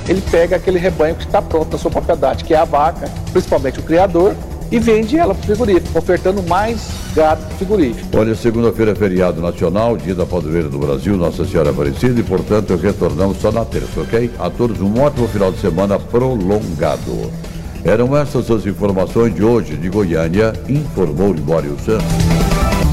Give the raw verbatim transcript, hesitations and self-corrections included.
ele pega aquele rebanho que está pronto na sua propriedade, que é a vaca, principalmente o criador, e vende ela para o frigorífico, ofertando mais gado para o frigorífico. Olha, segunda-feira é feriado nacional, dia da padroeira do Brasil, Nossa Senhora Aparecida, e portanto retornamos só na terça, ok? A todos um ótimo final de semana prolongado. Eram essas as informações de hoje de Goiânia, informou Libório Santos.